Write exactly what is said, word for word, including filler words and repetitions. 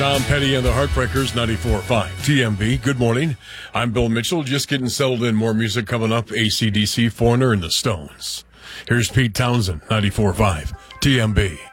Tom Petty and the Heartbreakers, ninety-four point five T M B. Good morning. I'm Bill Mitchell, just getting settled in. More music coming up. A C D C, Foreigner, and the Stones. Here's Pete Townsend, ninety-four point five T M B.